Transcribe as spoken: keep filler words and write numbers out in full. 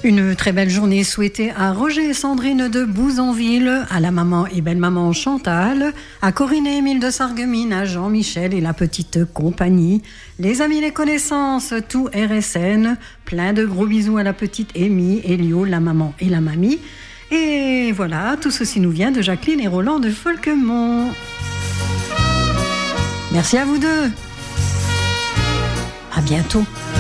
Une très belle journée souhaitée à Roger et Sandrine de Bouzonville, à la maman et belle-maman Chantal, à Corinne et Émile de Sarreguemines, à Jean-Michel et la petite compagnie, les amis, les connaissances, tout R S N, plein de gros bisous à la petite Amy, Elio, la maman et la mamie. Et voilà, tout ceci nous vient de Jacqueline et Roland de Folquemont. Merci à vous deux. À bientôt.